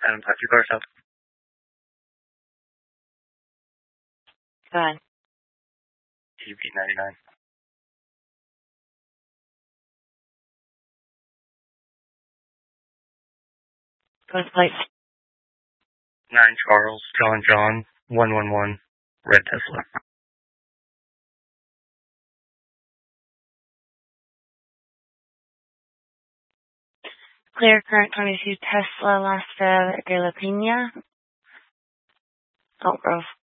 Adam, talk to your car south. Go ahead. TB99. Go to plate. 9 Charles, John, 111, red Tesla. Clear current 22 Tesla Las de la Pena. Elk Grove.